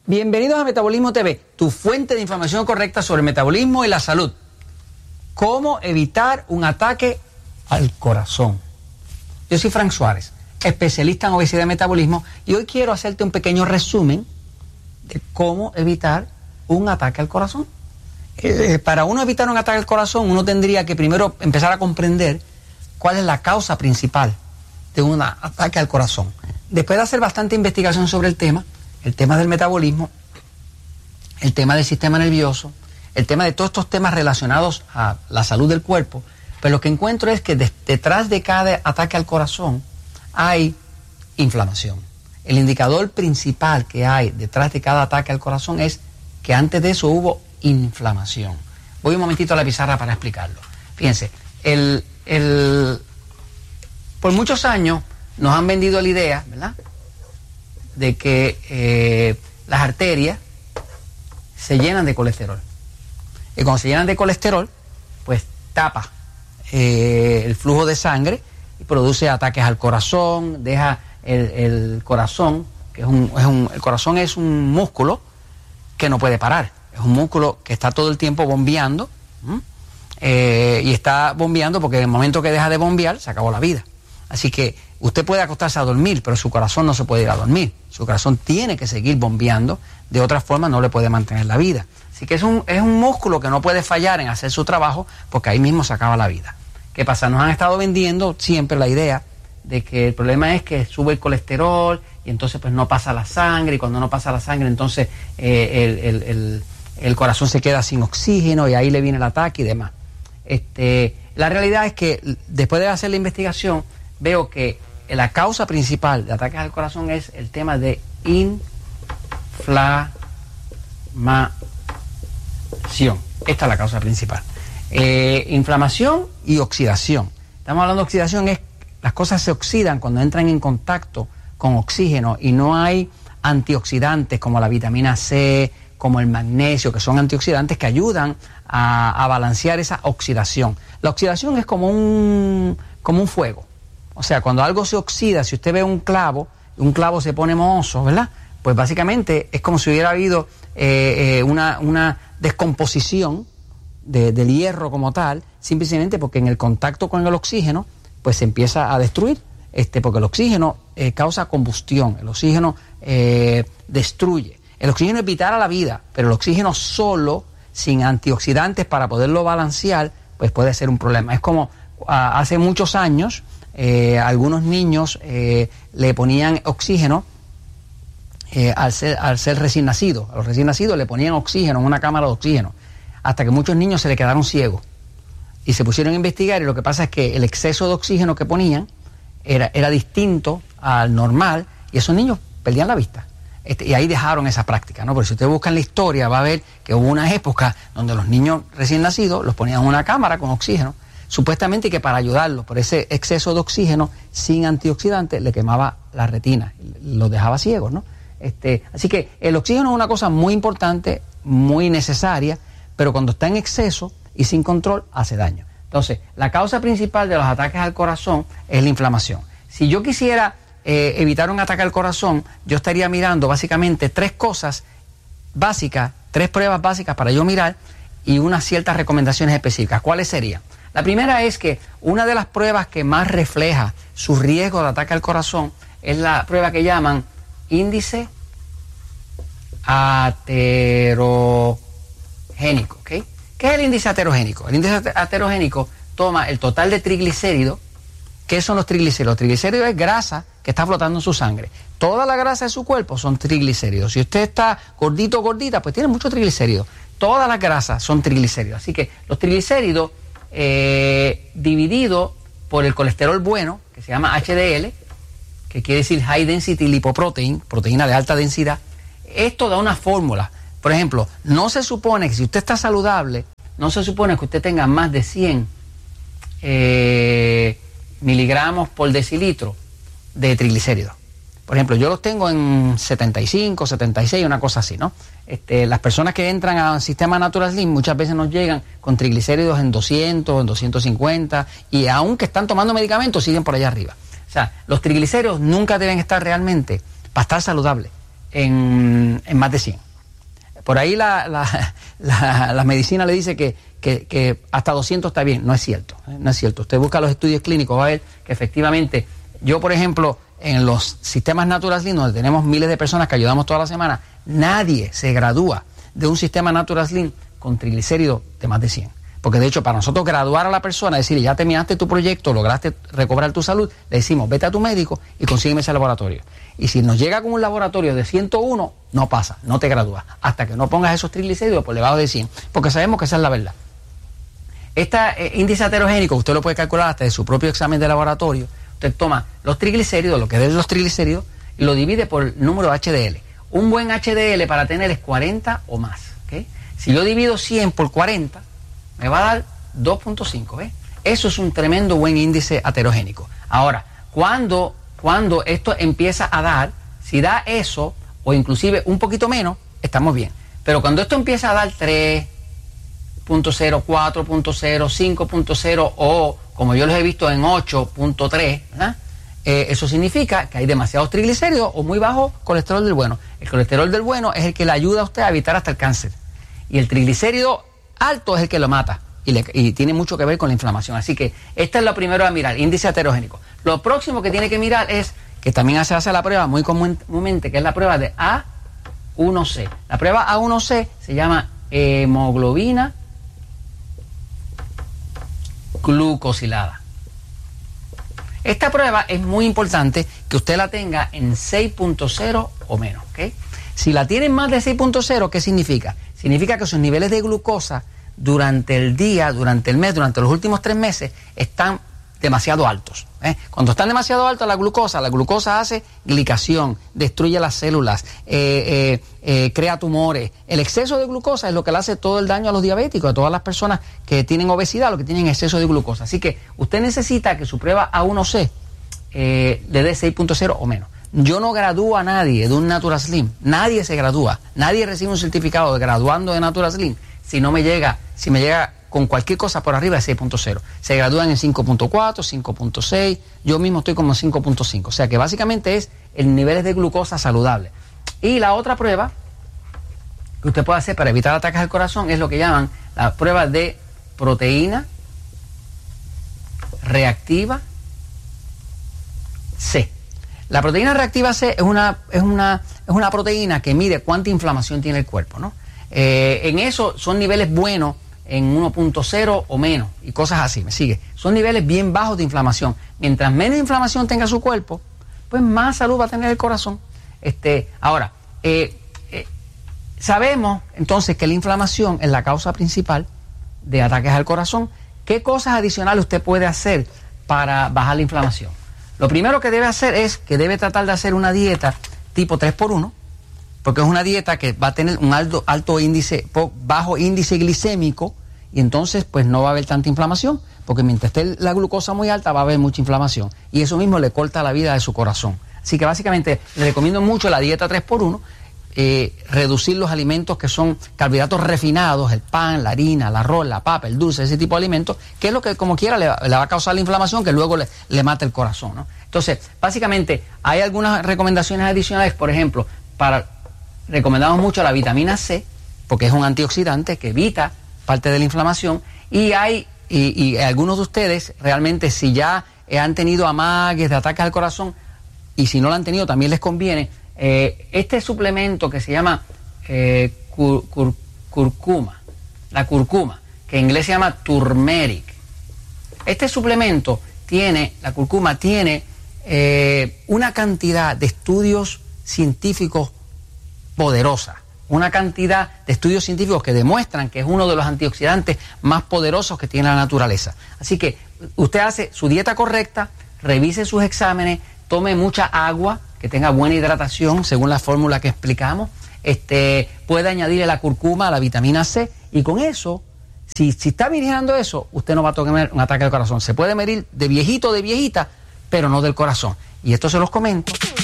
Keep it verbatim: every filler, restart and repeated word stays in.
Bienvenidos a Metabolismo T V, tu fuente de información correcta sobre el metabolismo y la salud. ¿Cómo evitar un ataque al corazón? Yo soy Frank Suárez, especialista en obesidad y metabolismo, y hoy quiero hacerte un pequeño resumen de cómo evitar un ataque al corazón. Eh, para uno evitar un ataque al corazón, uno tendría que primero empezar a comprender cuál es la causa principal de un ataque al corazón. Después de hacer bastante investigación sobre el tema, el tema del metabolismo, el tema del sistema nervioso, el tema de todos estos temas relacionados a la salud del cuerpo, pues lo que encuentro es que de, detrás de cada ataque al corazón hay inflamación. El indicador principal que hay detrás de cada ataque al corazón es que antes de eso hubo inflamación. Voy un momentito a la pizarra para explicarlo. Fíjense, el, el, por muchos años nos han vendido la idea, ¿verdad?, de que eh, las arterias se llenan de colesterol. Y cuando se llenan de colesterol, pues tapa eh, el flujo de sangre y produce ataques al corazón, deja el, el corazón, que es un, es un, el corazón es un músculo que no puede parar. Es un músculo que está todo el tiempo bombeando, eh, y está bombeando porque en el momento que deja de bombear, se acabó la vida. Así que usted puede acostarse a dormir, pero su corazón no se puede ir a dormir. Su corazón tiene que seguir bombeando, de otra forma no le puede mantener la vida. Así que es un, es un músculo que no puede fallar en hacer su trabajo, porque ahí mismo se acaba la vida. ¿Qué pasa? Nos han estado vendiendo siempre la idea de que el problema es que sube el colesterol y entonces pues no pasa la sangre, y cuando no pasa la sangre entonces eh, el, el, el, el corazón se queda sin oxígeno y ahí le viene el ataque y demás. Este, la realidad es que después de hacer la investigación veo que la causa principal de ataques al corazón es el tema de inflamación. Esta es la causa principal. Eh, inflamación y oxidación. Estamos hablando de oxidación, es las cosas se oxidan cuando entran en contacto con oxígeno y no hay antioxidantes como la vitamina C, como el magnesio, que son antioxidantes que ayudan a, a balancear esa oxidación. La oxidación es como un, como un fuego. O sea, cuando algo se oxida, si usted ve un clavo, un clavo se pone mohoso, ¿verdad? Pues básicamente es como si hubiera habido eh, eh, una, una descomposición de, del hierro como tal, simplemente porque en el contacto con el oxígeno, pues se empieza a destruir, este, porque el oxígeno eh, causa combustión, el oxígeno eh, destruye. El oxígeno es vital a la vida, pero el oxígeno solo, sin antioxidantes para poderlo balancear, pues puede ser un problema. Es como a, hace muchos años, Eh, algunos niños eh, le ponían oxígeno eh, al, ser, al ser recién nacido. A los recién nacidos le ponían oxígeno en una cámara de oxígeno, hasta que muchos niños se le quedaron ciegos y se pusieron a investigar, y lo que pasa es que el exceso de oxígeno que ponían era, era distinto al normal, y esos niños perdían la vista. Este, y ahí dejaron esa práctica, ¿no? Porque si usted busca en la historia va a ver que hubo una época donde los niños recién nacidos los ponían en una cámara con oxígeno, supuestamente que para ayudarlos por ese exceso de oxígeno sin antioxidantes le quemaba la retina, los dejaba ciegos, ¿no? Este, así que el oxígeno es una cosa muy importante, muy necesaria, pero cuando está en exceso y sin control hace daño. Entonces, la causa principal de los ataques al corazón es la inflamación. Si yo quisiera eh, evitar un ataque al corazón, yo estaría mirando básicamente tres cosas básicas, tres pruebas básicas para yo mirar y unas ciertas recomendaciones específicas. ¿Cuáles serían? La primera es que una de las pruebas que más refleja su riesgo de ataque al corazón es la prueba que llaman índice aterogénico, ¿ok? ¿Qué es el índice aterogénico? El índice aterogénico toma el total de triglicéridos. ¿Qué son los triglicéridos? Los triglicéridos es grasa que está flotando en su sangre. Toda la grasa de su cuerpo son triglicéridos. Si usted está gordito o gordita, pues tiene muchos triglicéridos. Todas las grasas son triglicéridos. Así que los triglicéridos Eh, dividido por el colesterol bueno, que se llama H D L, que quiere decir High Density Lipoprotein, proteína de alta densidad. Esto da una fórmula. Por ejemplo, no se supone que si usted está saludable, no se supone que usted tenga más de cien eh, miligramos por decilitro de triglicéridos. Por ejemplo, yo los tengo en setenta y cinco, setenta y seis, una cosa así, ¿no? Este, las personas que entran al sistema Natural Slim muchas veces nos llegan con triglicéridos en doscientos, en doscientos cincuenta, y aunque están tomando medicamentos siguen por allá arriba. O sea, los triglicéridos nunca deben estar realmente, para estar saludables, en, en más de cien. Por ahí la, la, la, la medicina le dice que, que, que hasta doscientos está bien. No es cierto, ¿eh? No es cierto. Usted busca los estudios clínicos, va a ver que efectivamente, yo por ejemplo, en los sistemas Natural Slim, donde tenemos miles de personas que ayudamos toda la semana, nadie se gradúa de un sistema Natural Slim con triglicéridos de más de cien. Porque de hecho, para nosotros graduar a la persona, decirle, ya terminaste tu proyecto, lograste recobrar tu salud, le decimos, vete a tu médico y consígueme ese laboratorio. Y si nos llega con un laboratorio de ciento uno, no pasa, no te gradúas, hasta que no pongas esos triglicéridos por debajo de cien, porque sabemos que esa es la verdad. Este eh, índice aterogénico, usted lo puede calcular hasta de su propio examen de laboratorio. Usted toma los triglicéridos, lo que es los triglicéridos, y lo divide por el número H D L. Un buen H D L para tener es cuarenta o más, ¿okay? Si yo divido cien por cuarenta, me va a dar dos punto cinco, ¿ves? Eso es un tremendo buen índice aterogénico. Ahora, cuando, cuando esto empieza a dar, si da eso, o inclusive un poquito menos, estamos bien. Pero cuando esto empieza a dar tres punto cero, cuatro punto cero, cinco punto cero o, como yo los he visto en ocho punto tres, ¿verdad? Eh, eso significa que hay demasiados triglicéridos o muy bajo colesterol del bueno. El colesterol del bueno es el que le ayuda a usted a evitar hasta el cáncer. Y el triglicérido alto es el que lo mata y, le, y tiene mucho que ver con la inflamación. Así que esta es lo primero a mirar, índice aterogénico. Lo próximo que tiene que mirar es, que también se hace la prueba muy comúnmente, que es la prueba de A uno C. La prueba A uno C se llama hemoglobina glucosilada. Esta prueba es muy importante que usted la tenga en seis punto cero o menos, ¿ok? Si la tienen más de seis punto cero, ¿qué significa? Significa que sus niveles de glucosa durante el día, durante el mes, durante los últimos tres meses, están demasiado altos, ¿eh? Cuando están demasiado altos la glucosa, la glucosa hace glicación, destruye las células, eh, eh, eh, crea tumores. El exceso de glucosa es lo que le hace todo el daño a los diabéticos, a todas las personas que tienen obesidad, lo que tienen exceso de glucosa. Así que usted necesita que su prueba A uno C eh, le dé seis punto cero o menos. Yo no gradúo a nadie de un Natural Slim, nadie se gradúa, nadie recibe un certificado de graduando de Natural Slim si no me llega, si me llega con cualquier cosa por arriba de seis punto cero. Se gradúan en cinco punto cuatro, cinco punto seis, yo mismo estoy como en cinco punto cinco. O sea que básicamente es el nivel de glucosa saludable. Y la otra prueba que usted puede hacer para evitar ataques al corazón es lo que llaman la prueba de proteína reactiva C. La proteína reactiva C es una, es una, es una proteína que mide cuánta inflamación tiene el cuerpo, ¿no? Eh, en eso son niveles buenos en uno punto cero o menos y cosas así, ¿me sigue? Son niveles bien bajos de inflamación. Mientras menos inflamación tenga su cuerpo, pues más salud va a tener el corazón. Este, ahora, eh, eh, sabemos entonces que la inflamación es la causa principal de ataques al corazón. ¿Qué cosas adicionales usted puede hacer para bajar la inflamación? Lo primero que debe hacer es que debe tratar de hacer una dieta tipo tres por uno, porque es una dieta que va a tener un alto, alto índice, bajo índice glicémico, y entonces pues no va a haber tanta inflamación, porque mientras esté la glucosa muy alta va a haber mucha inflamación, y eso mismo le corta la vida de su corazón. Así que básicamente le recomiendo mucho la dieta tres por uno, eh, reducir los alimentos que son carbohidratos refinados, el pan, la harina, el arroz, la papa, el dulce, ese tipo de alimentos, que es lo que como quiera le va, le va a causar la inflamación, que luego le, le mata el corazón, ¿no? Entonces, básicamente hay algunas recomendaciones adicionales, por ejemplo, para... recomendamos mucho la vitamina C, porque es un antioxidante que evita parte de la inflamación, y hay, y, y algunos de ustedes realmente si ya eh, han tenido amagues de ataques al corazón, y si no lo han tenido también les conviene, eh, este suplemento que se llama eh, cur, cur, curcuma, la curcuma, que en inglés se llama turmeric. Este suplemento tiene, la curcuma tiene eh, una cantidad de estudios científicos poderosa, una cantidad de estudios científicos que demuestran que es uno de los antioxidantes más poderosos que tiene la naturaleza. Así que usted hace su dieta correcta, revise sus exámenes, tome mucha agua, que tenga buena hidratación según la fórmula que explicamos, este, puede añadirle la curcuma, la vitamina C, y con eso, si, si está mirando eso, usted no va a tener un ataque al corazón. Se puede medir de viejito o de viejita, pero no del corazón. Y esto se los comento